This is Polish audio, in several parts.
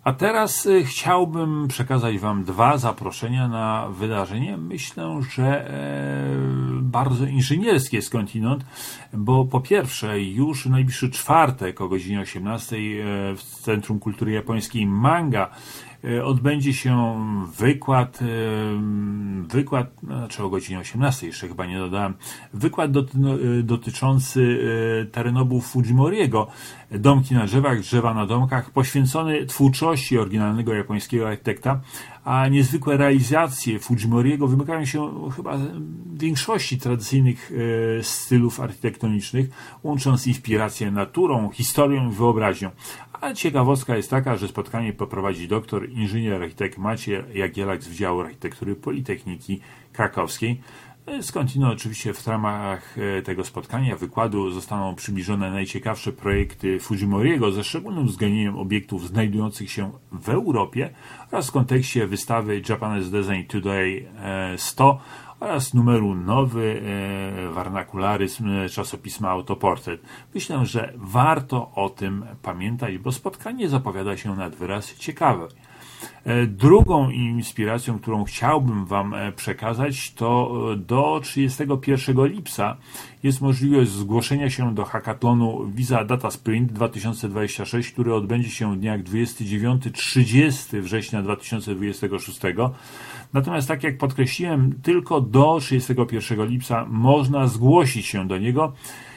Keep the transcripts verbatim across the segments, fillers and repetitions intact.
A teraz chciałbym przekazać Wam dwa zaproszenia na wydarzenie. Myślę, że bardzo inżynierskie skądinąd, bo po pierwsze już w najbliższy czwartek o godzinie osiemnastej w Centrum Kultury Japońskiej Manga odbędzie się wykład, wykład, znaczy o godzinie osiemnastej, jeszcze chyba nie dodałem, wykład doty, dotyczący Terenobu Fujimoriego, domki na drzewach, drzewa na domkach, poświęcony twórczości oryginalnego japońskiego architekta, a niezwykłe realizacje Fujimoriego wymykają się chyba większości tradycyjnych stylów architektonicznych, łącząc inspirację naturą, historią i wyobraźnią. A ciekawostka jest taka, że spotkanie poprowadzi doktor, inżynier, architekt Maciej Jagielak z Wydziału Architektury Politechniki Krakowskiej. Skądinąd oczywiście w ramach tego spotkania, wykładu zostaną przybliżone najciekawsze projekty Fujimoriego ze szczególnym uwzględnieniem obiektów znajdujących się w Europie oraz w kontekście wystawy Japanese Design Today sto oraz numeru nowy warnakularyzm czasopisma Autoportret. Myślę, że warto o tym pamiętać, bo spotkanie zapowiada się nad wyraz ciekawe. Drugą inspiracją, którą chciałbym Wam przekazać, to do trzydziestego pierwszego lipca jest możliwość zgłoszenia się do hackathonu Visa Data Sprint dwa tysiące dwudziesty szósty, który odbędzie się w dniach dwudziestego dziewiątego do trzydziestego września dwa tysiące dwudziestego szóstego. Natomiast, tak jak podkreśliłem, tylko do trzydziestego pierwszego lipca można zgłosić się do niego,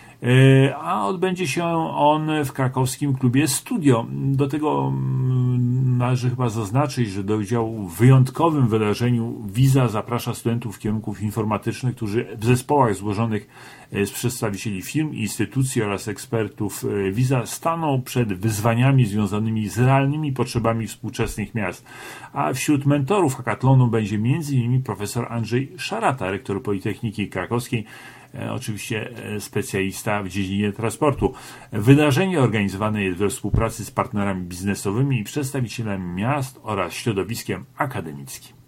a odbędzie się on w krakowskim klubie Studio. Do tego należy chyba zaznaczyć, że do udziału w wyjątkowym wydarzeniu Visa zaprasza studentów kierunków informatycznych, którzy w zespołach złożonych z przedstawicieli firm, instytucji oraz ekspertów Visa staną przed wyzwaniami związanymi z realnymi potrzebami współczesnych miast. A wśród mentorów hackathonu będzie między innymi profesor Andrzej Szarata, rektor Politechniki Krakowskiej, oczywiście specjalista w dziedzinie transportu. Wydarzenie organizowane jest we współpracy z partnerami biznesowymi i przedstawicielami miast oraz środowiskiem akademickim.